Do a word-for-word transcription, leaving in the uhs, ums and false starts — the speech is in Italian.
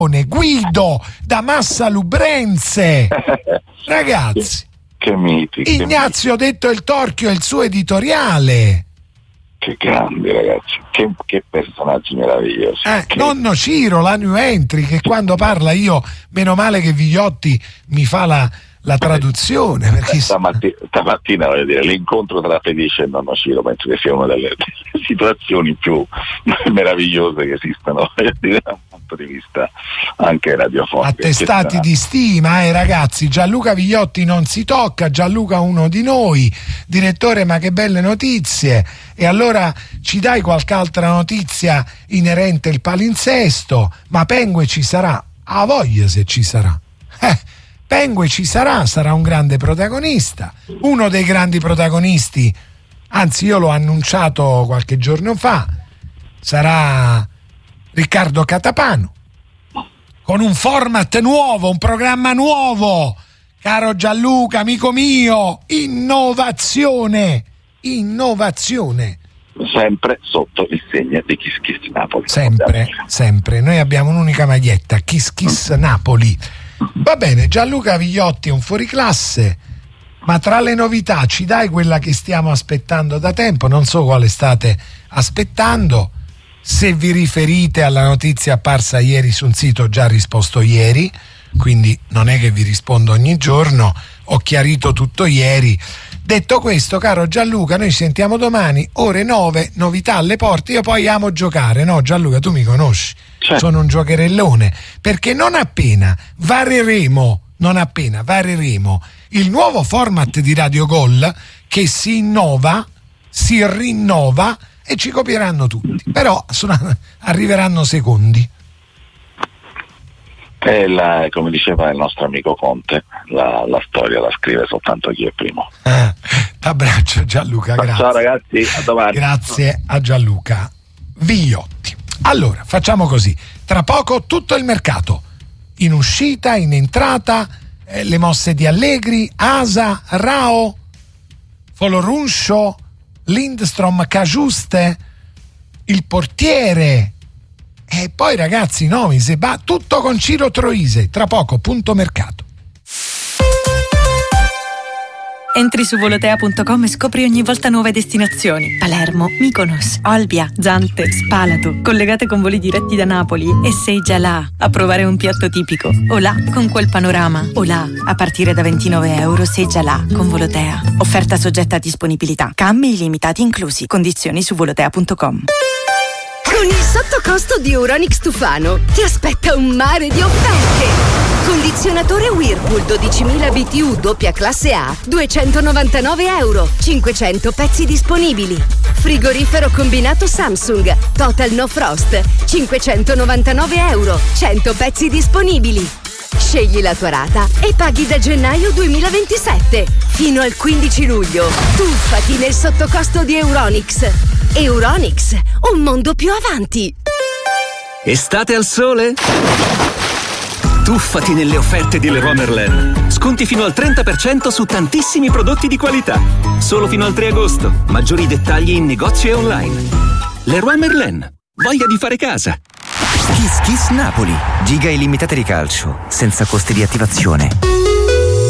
Guido da Massa Lubrense. Ragazzi, che miti, Ignazio che Detto il Torchio è il suo editoriale. Che grandi ragazzi, che, che personaggi meravigliosi. Eh, che... Nonno Ciro, la new entry, che quando parla io, meno male che Vigliotti mi fa la, la traduzione. Perché... Stamattina, stamattina voglio dire, l'incontro tra Felice e nonno Ciro penso che sia una delle, delle situazioni più meravigliose che esistano, voglio dire, da un punto di vista anche radiofonico. Attestati di stima, eh ragazzi. Gianluca Vigliotti non si tocca, Gianluca uno di noi. Direttore, ma che belle notizie. E allora ci dai qualche altra notizia inerente al palinsesto? Ma Pengue ci sarà? A voglia se ci sarà. Eh, Pengue ci sarà, sarà un grande protagonista. Uno dei grandi protagonisti, anzi io l'ho annunciato qualche giorno fa, sarà Riccardo Catapano, con un format nuovo, un programma nuovo. Caro Gianluca, amico mio, innovazione, innovazione. Sempre sotto il segno di Kiss Kiss Napoli. Sempre, sempre. Noi abbiamo un'unica maglietta, Kiss Kiss Napoli. Va bene, Gianluca Vigliotti è un fuoriclasse, ma tra le novità ci dai quella che stiamo aspettando da tempo, non so quale state aspettando. Se vi riferite alla notizia apparsa ieri su un sito, ho già risposto ieri, quindi non è che vi rispondo ogni giorno, ho chiarito tutto ieri. Detto questo, caro Gianluca, noi ci sentiamo domani, ore nove, novità alle porte. Io poi amo giocare, no Gianluca, tu mi conosci, certo. Sono un giocherellone, perché non appena vareremo, non appena vareremo il nuovo format di Radio Gol, che si innova, si rinnova, e ci copieranno tutti, però sono, arriveranno secondi. E la, come diceva il nostro amico Conte, la, la storia la scrive soltanto chi è primo. Eh, t'abbraccio Gianluca, grazie. Ciao ragazzi, a domani. Grazie a Gianluca Vigliotti. Allora, facciamo così, tra poco tutto il mercato, in uscita, in entrata, eh, le mosse di Allegri, Asa, Rao, Folorunscio, Lindstrom, Cagiuste, il portiere, e poi ragazzi nomi, se va tutto con Ciro Troise. Tra poco punto mercato. Entri su volotea punto com e scopri ogni volta nuove destinazioni. Palermo, Mykonos, Olbia, Zante, Spalato, collegate con voli diretti da Napoli, e sei già là a provare un piatto tipico. O là con quel panorama, o là a partire da ventinove euro sei già là con Volotea. Offerta soggetta a disponibilità. Cambi illimitati inclusi. Condizioni su volotea punto com. Con il sottocosto di Euronics Tufano ti aspetta un mare di offerte. Condizionatore Whirlpool dodicimila B T U doppia classe A, duecentonovantanove euro, cinquecento pezzi disponibili. Frigorifero combinato Samsung Total No Frost, cinquecentonovantanove euro, cento pezzi disponibili. Scegli la tua rata e paghi da gennaio duemilaventisette fino al quindici luglio. Tuffati nel sottocosto di Euronics. Euronics, un mondo più avanti. Estate al sole? Tuffati nelle offerte di Leroy Merlin. Sconti fino al trenta per cento su tantissimi prodotti di qualità. Solo fino al tre agosto. Maggiori dettagli in negozio e online. Leroy Merlin. Voglia di fare casa. Kiss Kiss Napoli. Giga illimitate di calcio, senza costi di attivazione.